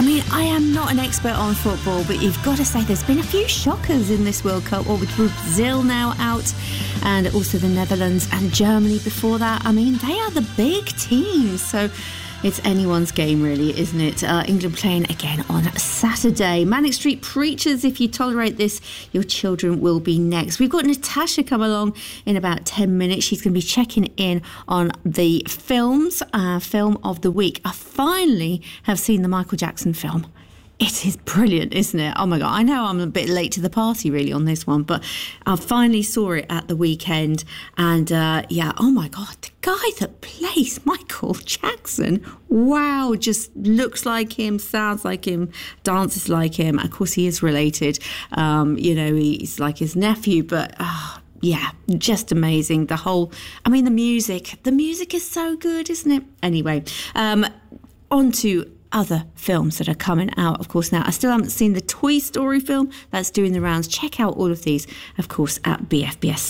I mean, I am not an expert on football, but you've got to say there's been a few shockers in this World Cup, or with Brazil now out, and also the Netherlands and Germany before that. I mean, they are the big teams, so it's anyone's game, really, isn't it? England playing again on Saturday. Manic Street Preachers, if you tolerate this, your children will be next. We've got Natasha come along in about 10 minutes. She's going to be checking in on the films, film of the week. I finally have seen the Michael Jackson film. It is brilliant, isn't it? Oh my God, I know I'm a bit late to the party really on this one, but I finally saw it at the weekend, and oh my God, the guy that plays Michael Jackson, wow, just looks like him, sounds like him, dances like him. Of course, he is related. He's like his nephew, but just amazing. The music is so good, isn't it? Anyway, on to other films that are coming out, of course. Now, I still haven't seen the Toy Story film that's doing the rounds. Check out all of these, of course, at BFBS.